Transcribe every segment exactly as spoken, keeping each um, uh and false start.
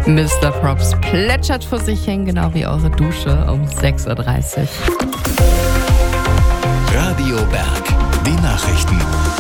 Mister Props plätschert vor sich hin, genau wie eure Dusche um sechs Uhr dreißig. Radio Berg, die Nachrichten.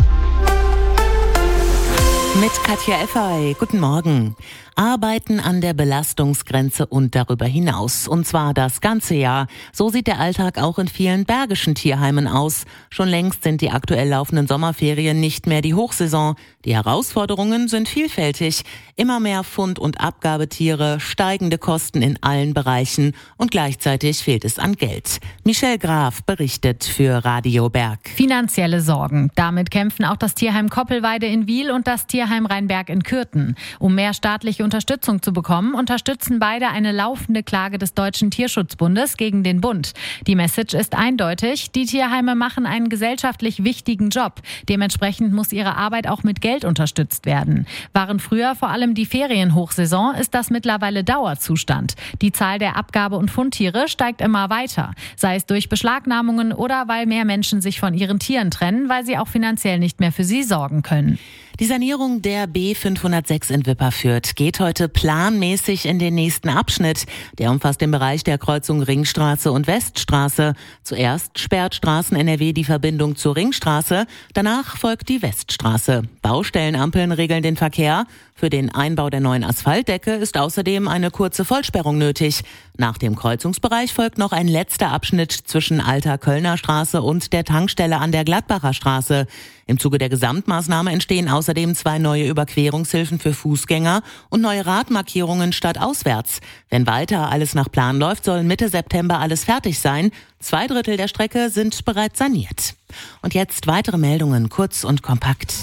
Mit Katja Effay. Guten Morgen. Arbeiten an der Belastungsgrenze und darüber hinaus. Und zwar das ganze Jahr. So sieht der Alltag auch in vielen bergischen Tierheimen aus. Schon längst sind die aktuell laufenden Sommerferien nicht mehr die Hochsaison. Die Herausforderungen sind vielfältig. Immer mehr Fund- und Abgabetiere, steigende Kosten in allen Bereichen und gleichzeitig fehlt es an Geld. Michelle Graf berichtet für Radio Berg. Finanzielle Sorgen. Damit kämpfen auch das Tierheim Koppelweide in Wiel und das Tierheim Rheinberg in Kürten. Um mehr staatliche Unterstützung zu bekommen, unterstützen beide eine laufende Klage des Deutschen Tierschutzbundes gegen den Bund. Die Message ist eindeutig. Die Tierheime machen einen gesellschaftlich wichtigen Job. Dementsprechend muss ihre Arbeit auch mit Geld unterstützt werden. Waren früher vor allem die Ferienhochsaison, ist das mittlerweile Dauerzustand. Die Zahl der Abgabe- und Fundtiere steigt immer weiter. Sei es durch Beschlagnahmungen oder weil mehr Menschen sich von ihren Tieren trennen, weil sie auch finanziell nicht mehr für sie sorgen können. Die Sanierung der B fünfhundertsechs in Wipperfürth geht heute planmäßig in den nächsten Abschnitt. Der umfasst den Bereich der Kreuzung Ringstraße und Weststraße. Zuerst sperrt Straßen N R W die Verbindung zur Ringstraße, danach folgt die Weststraße. Baustellenampeln regeln den Verkehr. Für den Einbau der neuen Asphaltdecke ist außerdem eine kurze Vollsperrung nötig. Nach dem Kreuzungsbereich folgt noch ein letzter Abschnitt zwischen Alter Kölner Straße und der Tankstelle an der Gladbacher Straße. Im Zuge der Gesamtmaßnahme entstehen außerdem zwei neue Überquerungshilfen für Fußgänger und neue Radmarkierungen stadtauswärts. Wenn weiter alles nach Plan läuft, soll Mitte September alles fertig sein. Zwei Drittel der Strecke sind bereits saniert. Und jetzt weitere Meldungen, kurz und kompakt.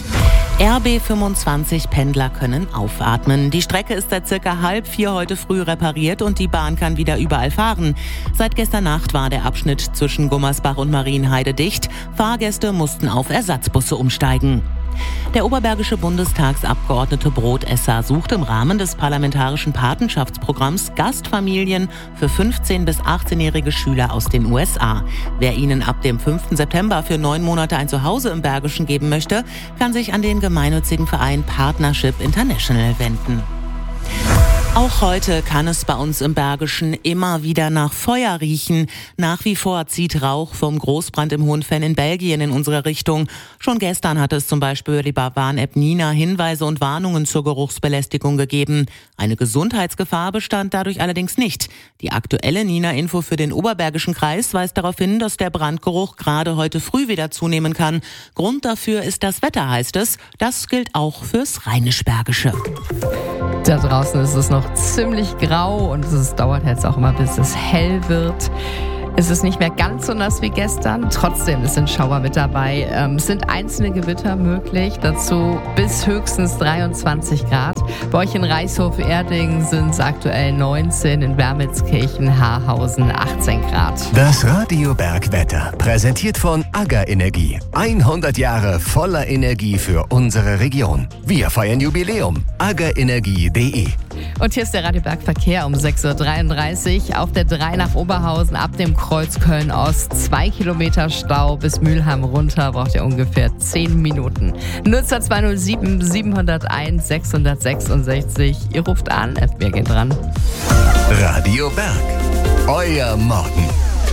R B fünfundzwanzig Pendler können aufatmen. Die Strecke ist seit circa halb vier heute früh repariert und die Bahn kann wieder überall fahren. Seit gestern Nacht war der Abschnitt zwischen Gummersbach und Marienheide dicht. Fahrgäste mussten auf Ersatzbusse umsteigen. Der oberbergische Bundestagsabgeordnete Brotesser sucht im Rahmen des parlamentarischen Patenschaftsprogramms Gastfamilien für fünfzehn- bis achtzehnjährige Schüler aus den U S A. Wer ihnen ab dem fünften September für neun Monate ein Zuhause im Bergischen geben möchte, kann sich an den gemeinnützigen Verein Partnership International wenden. Auch heute kann es bei uns im Bergischen immer wieder nach Feuer riechen. Nach wie vor zieht Rauch vom Großbrand im Hohenfenn in Belgien in unsere Richtung. Schon gestern hat es zum Beispiel über die Warn-App Nina Hinweise und Warnungen zur Geruchsbelästigung gegeben. Eine Gesundheitsgefahr bestand dadurch allerdings nicht. Die aktuelle Nina-Info für den Oberbergischen Kreis weist darauf hin, dass der Brandgeruch gerade heute früh wieder zunehmen kann. Grund dafür ist das Wetter, heißt es. Das gilt auch fürs Rheinisch-Bergische. Da draußen ist es noch ziemlich grau und es dauert jetzt auch immer, bis es hell wird. Es ist nicht mehr ganz so nass wie gestern, trotzdem es sind Schauer mit dabei. Ähm, es sind einzelne Gewitter möglich, dazu bis höchstens dreiundzwanzig Grad. Bei euch in Reichshof-Erding sind es aktuell neunzehn, in Wermelskirchen, Haarhausen achtzehn Grad. Das Radio Berg Wetter, präsentiert von AGA Energie. hundert Jahre voller Energie für unsere Region. Wir feiern Jubiläum. aga energie punkt de. Und hier ist der Radio Berg Verkehr um sechs Uhr dreiunddreißig. Auf der drei nach Oberhausen ab dem Kreuz Köln-Ost. Zwei Kilometer Stau bis Mülheim runter. Braucht ihr ungefähr zehn Minuten. Nutzer zwei null sieben sieben null eins sechs sechs sechs. Ihr ruft an. Wir gehen dran. Radio Berg. Euer Morgen.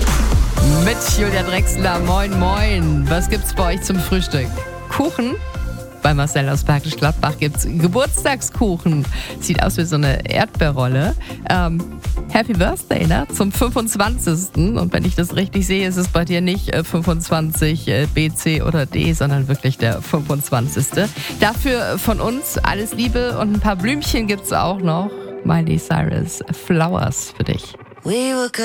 Mit Julia Drechsler. Moin, moin. Was gibt's bei euch zum Frühstück? Kuchen? Bei Marcel aus Bergisch Gladbach gibt's Geburtstagskuchen. Sieht aus wie so eine Erdbeerrolle. Ähm, Happy Birthday, ne? Zum fünfundzwanzigsten Und wenn ich das richtig sehe, ist es bei dir nicht äh, fünfundzwanzig äh, B, C oder D, sondern wirklich der fünfundzwanzigste Dafür von uns alles Liebe und ein paar Blümchen gibt's auch noch. Miley Cyrus, Flowers für dich. We were good.